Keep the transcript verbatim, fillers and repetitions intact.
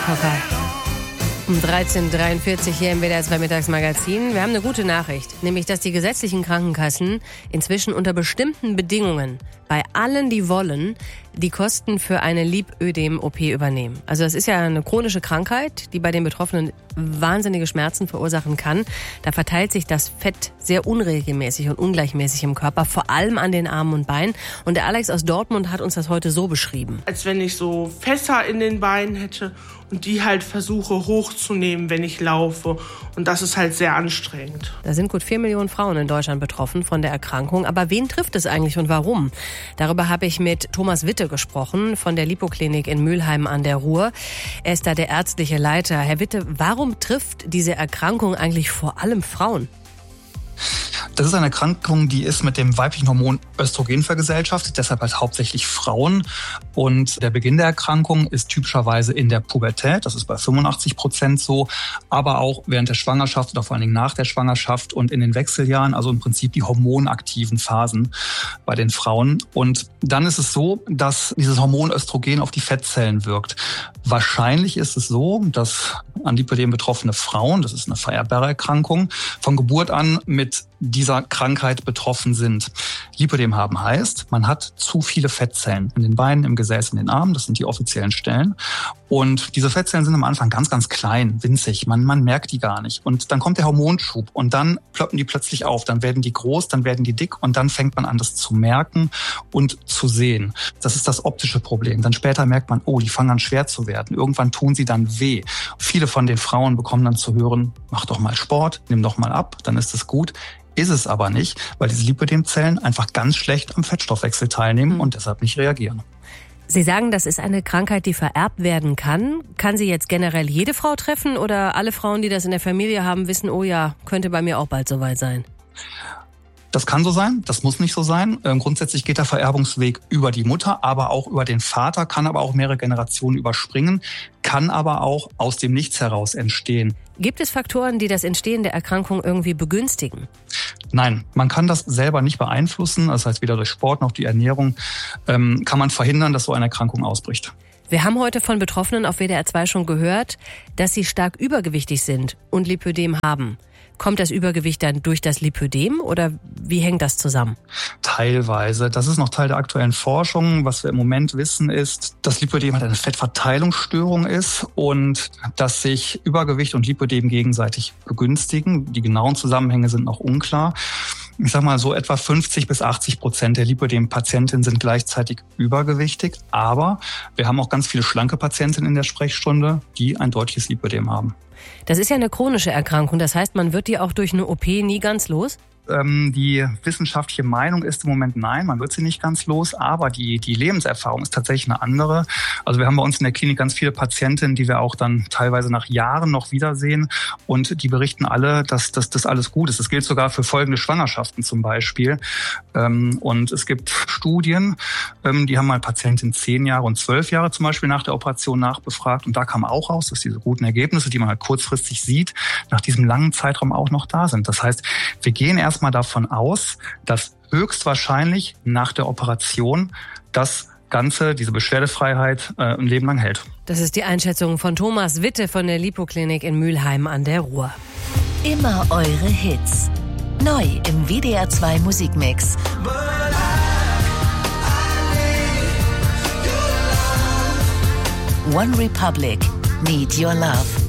Cocker. Um dreizehn Uhr dreiundvierzig hier im W D R zwei Mittagsmagazin. Wir haben eine gute Nachricht, nämlich dass die gesetzlichen Krankenkassen inzwischen unter bestimmten Bedingungen bei allen, die wollen, die Kosten für eine Lipödem-O P übernehmen. Also das ist ja eine chronische Krankheit, die bei den Betroffenen wahnsinnige Schmerzen verursachen kann. Da verteilt sich das Fett sehr unregelmäßig und ungleichmäßig im Körper, vor allem an den Armen und Beinen. Und der Alex aus Dortmund hat uns das heute so beschrieben. Als wenn ich so Fässer in den Beinen hätte und die halt versuche hochzunehmen, wenn ich laufe. Und das ist halt sehr anstrengend. Da sind gut vier Millionen Frauen in Deutschland betroffen von der Erkrankung. Aber wen trifft es eigentlich und warum? Darüber habe ich mit Thomas Witte gesprochen von der Lipoklinik in Mülheim an der Ruhr. Er ist da der ärztliche Leiter. Herr Witte, warum trifft diese Erkrankung eigentlich vor allem Frauen? Das ist eine Erkrankung, die ist mit dem weiblichen Hormon Östrogen vergesellschaftet, deshalb halt hauptsächlich Frauen. Und der Beginn der Erkrankung ist typischerweise in der Pubertät, das ist bei fünfundachtzig Prozent so, aber auch während der Schwangerschaft oder vor allen Dingen nach der Schwangerschaft und in den Wechseljahren, also im Prinzip die hormonaktiven Phasen bei den Frauen. Und dann ist es so, dass dieses Hormon Östrogen auf die Fettzellen wirkt. Wahrscheinlich ist es so, dass an Lipödem betroffene Frauen, das ist eine vererbbare Erkrankung, von Geburt an mit dieser Krankheit betroffen sind. Lipödem haben heißt, man hat zu viele Fettzellen in den Beinen, im Gesäß, in den Armen, das sind die offiziellen Stellen. Und diese Fettzellen sind am Anfang ganz, ganz klein, winzig, man, man merkt die gar nicht. Und dann kommt der Hormonschub und dann ploppen die plötzlich auf, dann werden die groß, dann werden die dick und dann fängt man an, das zu merken und zu sehen. Das ist das optische Problem. Dann später merkt man, oh, die fangen an schwer zu werden. Irgendwann tun sie dann weh. Viele von den Frauen bekommen dann zu hören, mach doch mal Sport, nimm doch mal ab, dann ist es gut. Ist es aber nicht, weil diese Lipödem-Zellen einfach ganz schlecht am Fettstoffwechsel teilnehmen und deshalb nicht reagieren. Sie sagen, das ist eine Krankheit, die vererbt werden kann. Kann sie jetzt generell jede Frau treffen oder alle Frauen, die das in der Familie haben, wissen, oh ja, könnte bei mir auch bald soweit sein? Das kann so sein, das muss nicht so sein. Ähm, grundsätzlich geht der Vererbungsweg über die Mutter, aber auch über den Vater, kann aber auch mehrere Generationen überspringen, kann aber auch aus dem Nichts heraus entstehen. Gibt es Faktoren, die das Entstehen der Erkrankung irgendwie begünstigen? Nein, man kann das selber nicht beeinflussen. Das heißt, weder durch Sport noch die Ernährung ähm, kann man verhindern, dass so eine Erkrankung ausbricht. Wir haben heute von Betroffenen auf W D R zwei schon gehört, dass sie stark übergewichtig sind und Lipödem haben. Kommt das Übergewicht dann durch das Lipödem oder wie hängt das zusammen? Teilweise. Das ist noch Teil der aktuellen Forschung. Was wir im Moment wissen ist, dass Lipödem halt eine Fettverteilungsstörung ist und dass sich Übergewicht und Lipödem gegenseitig begünstigen. Die genauen Zusammenhänge sind noch unklar. Ich sag mal so etwa fünfzig bis achtzig Prozent der Lipödem-Patientinnen sind gleichzeitig übergewichtig. Aber wir haben auch ganz viele schlanke Patientinnen in der Sprechstunde, die ein deutliches Lipödem haben. Das ist ja eine chronische Erkrankung. Das heißt, man wird die auch durch eine O P nie ganz los? Ähm, die wissenschaftliche Meinung ist im Moment nein, man wird sie nicht ganz los, aber die, die Lebenserfahrung ist tatsächlich eine andere. Also wir haben bei uns in der Klinik ganz viele Patientinnen, die wir auch dann teilweise nach Jahren noch wiedersehen und die berichten alle, dass, dass das alles gut ist. Das gilt sogar für folgende Schwangerschaften zum Beispiel. Ähm, und es gibt Studien, ähm, die haben mal Patientinnen zehn Jahre und zwölf Jahre zum Beispiel nach der Operation nachbefragt und da kam auch raus, dass diese guten Ergebnisse, die man halt kurzfristig sieht, nach diesem langen Zeitraum auch noch da sind. Das heißt, wir gehen erst mal davon aus, dass höchstwahrscheinlich nach der Operation das Ganze, diese Beschwerdefreiheit äh, ein Leben lang hält. Das ist die Einschätzung von Thomas Witte von der Lipoklinik in Mülheim an der Ruhr. Immer eure Hits. Neu im W D R zwei Musikmix. One Republic, Need Your Love.